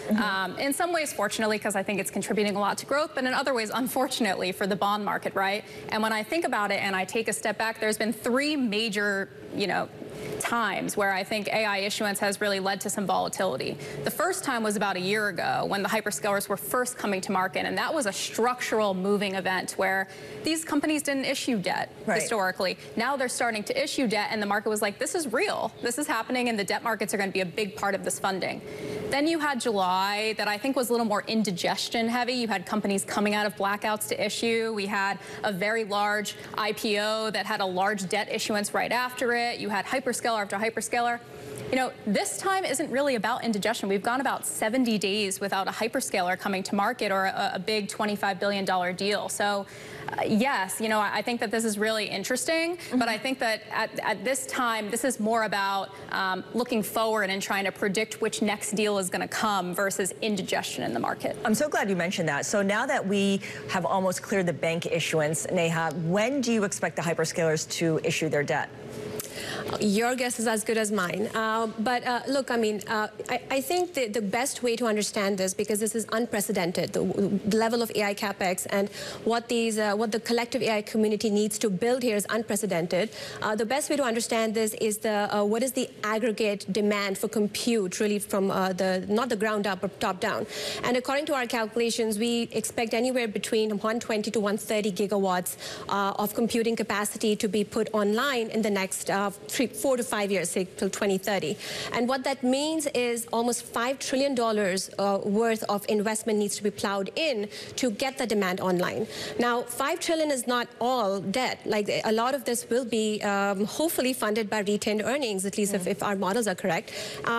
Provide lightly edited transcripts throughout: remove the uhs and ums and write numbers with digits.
In some ways, fortunately, because I think it's contributing a lot to growth, but in other ways, unfortunately, for the bond market, right? And when I think about it and I take a step back, there's been three major, times where I think AI issuance has really led to some volatility. The first time was about a year ago when the hyperscalers were first coming to market, and that was a structural moving event where these companies didn't issue debt historically. Now they're starting to issue debt, and the market was like, this is real. This is happening, and the debt markets are going to be a big part of this funding. Then you had July that I think was a little more indigestion heavy. You had companies coming out of blackouts to issue. We had a very large IPO that had a large debt issuance right after it. You had hyperscaler after hyperscaler. This time isn't really about indigestion. We've gone about 70 days without a hyperscaler coming to market or a big $25 billion deal. So yes, I think that this is really interesting, but I think that at this time, this is more about looking forward and trying to predict which next deal is going to come versus indigestion in the market. I'm so glad you mentioned that. So now that we have almost cleared the bank issuance, Neha, when do you expect the hyperscalers to issue their debt? Your guess is as good as mine. Look, I think the best way to understand this, because this is unprecedented, the level of AI capex and what the collective AI community needs to build here is unprecedented. The best way to understand this is what is the aggregate demand for compute, really from not the ground up, but top down. And according to our calculations, we expect anywhere between 120 to 130 gigawatts of computing capacity to be put online in the next 4 to 5 years, say till 2030. And what that means is almost $5 trillion worth of investment needs to be plowed in to get the demand online. Now, $5 trillion is not all debt. Like, a lot of this will be hopefully funded by retained earnings, at least if our models are correct.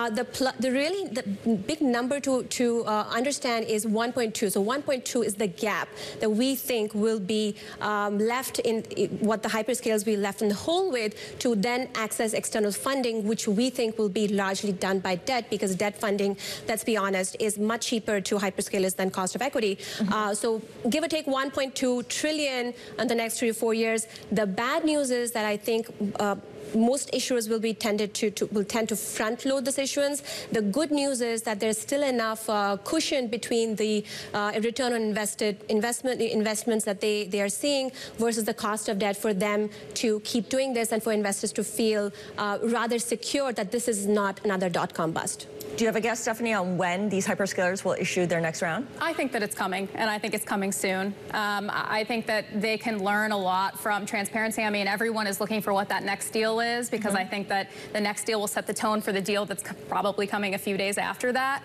The big number to understand is 1.2. So 1.2 is the gap that we think will be left in what the hyperscalers will be left in the hole with to then access external funding, which we think will be largely done by debt, because debt funding, let's be honest, is much cheaper to hyperscalers than cost of equity. So give or take 1.2 trillion in the next 3 or 4 years. The bad news is that I think most issuers will tend to front load this issuance. The good news is that there's still enough cushion between the return on investments that they are seeing versus the cost of debt for them to keep doing this, and for investors to feel rather secure that this is not another dot-com bust. Do you have a guess, Stephanie, on when these hyperscalers will issue their next round? I think that it's coming, and I think it's coming soon. I think that they can learn a lot from transparency. I mean, everyone is looking for what that next deal is, because I think that the next deal will set the tone for the deal that's probably coming a few days after that.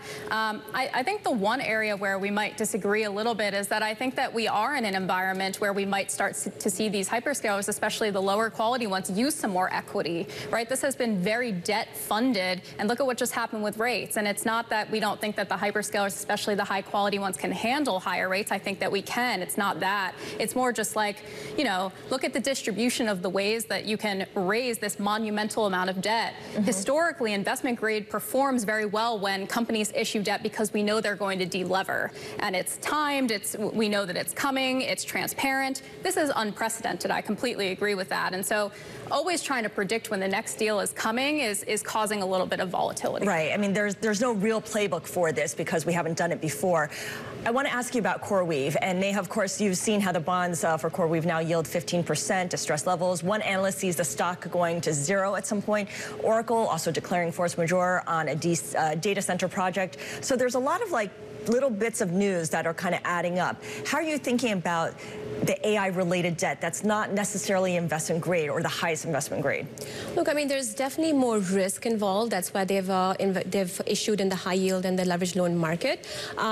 I think the one area where we might disagree a little bit is that I think that we are in an environment where we might start to see these hyperscalers, especially the lower quality ones, use some more equity, right? This has been very debt funded, and look at what just happened with rates. And it's not that we don't think that the hyperscalers, especially the high quality ones, can handle higher rates. I think that we can. It's not that. It's more just like, look at the distribution of the ways that you can raise this monumental amount of debt. Historically, investment grade performs very well when companies issue debt because we know they're going to delever. And it's timed, we know that it's coming, it's transparent. This is unprecedented. I completely agree with that. And so always trying to predict when the next deal is coming is causing a little bit of volatility. Right. I mean, there's no real playbook for this because we haven't done it before. I want to ask you about CoreWeave. And Neha, of course, you've seen how the bonds for CoreWeave now yield 15% to stress levels. One analyst sees the stock going to zero at some point. Oracle also declaring force majeure on a data center project. So there's a lot of little bits of news that are kind of adding up. How are you thinking about the AI-related debt that's not necessarily investment grade or the highest investment grade? Look, I mean, there's definitely more risk involved. That's why they've issued in the high yield and the leveraged loan market.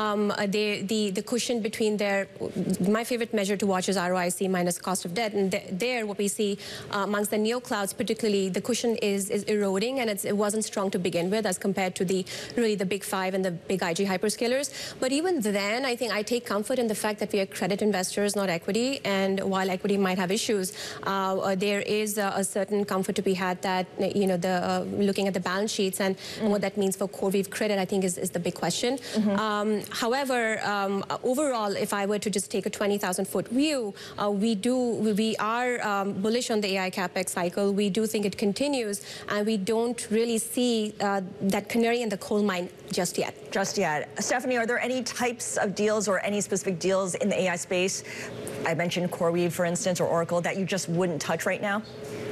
The cushion between my favorite measure to watch is ROIC minus cost of debt. And there, what we see amongst the neoclouds, particularly, the cushion is eroding, and it wasn't strong to begin with as compared to the big five and the big IG hyperscalers. But even then, I think I take comfort in the fact that we are credit investors, not equity. And while equity might have issues, there is a certain comfort to be had that, looking at the balance sheets and what that means for CoreWeave credit, I think is the big question. However, overall, if I were to just take a 20,000-foot view, we are bullish on the AI capex cycle. We do think it continues, and we don't really see that canary in the coal mine just yet. Just yet. Stephanie, are there any types of deals or any specific deals in the AI space? I mentioned CoreWeave, for instance, or Oracle, that you just wouldn't touch right now?